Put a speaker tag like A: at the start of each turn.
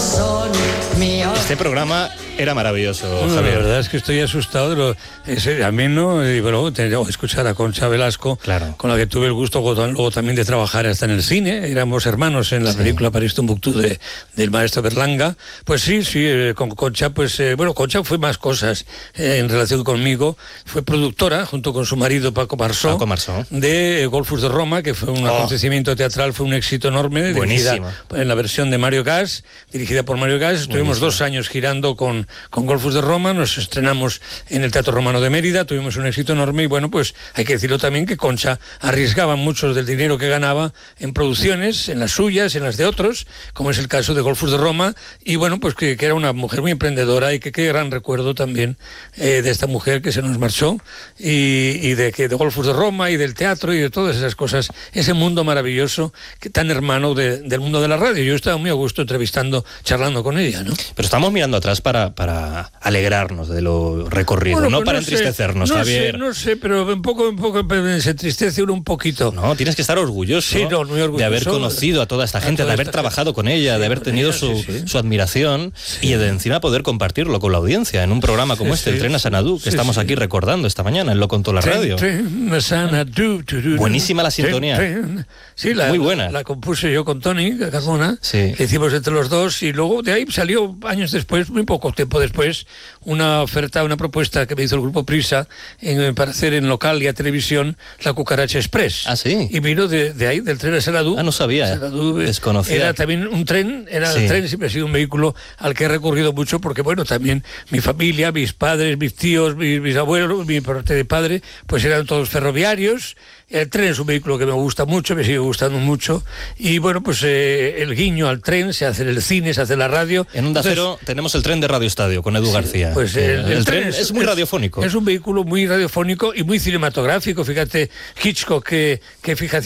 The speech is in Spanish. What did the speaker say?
A: son míos.
B: Este programa era maravilloso, Javier.
C: La verdad es que estoy asustado de lo ameno, y luego escuchar a Concha Velasco,
B: claro,
C: con la que tuve el gusto luego también de trabajar hasta en el cine. Éramos hermanos en la película París Tombuctú del maestro Berlanga. Pues sí, con Concha, Concha fue más cosas en relación conmigo. Fue productora, junto con su marido Paco Marsó, de Golfus de Roma, que fue un acontecimiento teatral, fue un éxito enorme, dirigida en la versión de Mario Gas, dirigida por Mario Gas. Estuvimos 2 años girando con Golfus de Roma, nos estrenamos en el Teatro Romano de Mérida, tuvimos un éxito enorme, y bueno, pues hay que decirlo también que Concha arriesgaba mucho del dinero que ganaba en producciones, en las suyas, en las de otros, como es el caso de Golfus de Roma, y bueno, pues que era una mujer muy emprendedora, y que qué gran recuerdo también de esta mujer que se nos marchó, y de Golfus de Roma y del teatro y de todas esas cosas, ese mundo maravilloso, tan hermano del mundo de la radio. Yo estaba muy a gusto charlando con ella, ¿no?
B: Pero estamos mirando atrás para alegrarnos de lo recorrido, bueno, no para entristecernos, Javier.
C: No sé, pero un poco se entristece uno un poquito.
B: No, tienes que estar orgulloso,
C: muy orgulloso
B: de haber conocido a toda esta gente, de haber trabajado con ella, de haber tenido su admiración, y de encima poder compartirlo con la audiencia en un programa como el Tren a Sanadú, que estamos aquí recordando esta mañana en Lo Contó la Radio. Buenísima la sintonía. Muy buena.
C: La compuse yo con Tony Carmona, que hicimos entre los dos, y luego de ahí salió años después, muy poco tiempo después, una propuesta que me hizo el Grupo Prisa para hacer en local y a televisión La Cucaracha Express.
B: ¿Ah, sí?
C: Y vino de ahí, del tren a Sanadú.
B: Ah, no sabía.
C: Sanadú,
B: desconocía.
C: Era también un tren, el tren siempre ha sido un vehículo al que he recurrido mucho, porque bueno, también mi familia, mis padres, mis tíos, mis abuelos, mi parte de padre, pues eran todos ferroviarios. El tren es un vehículo que me gusta mucho, me sigue gustando mucho, y bueno, pues el guiño al tren, se hace en el cine, se hace en la radio.
B: En Onda Cero tenemos el tren de Radio Estadio con Edu García.
C: Pues el
B: tren es muy radiofónico.
C: Es un vehículo muy radiofónico y muy cinematográfico. Fíjate, Hitchcock, que fíjate,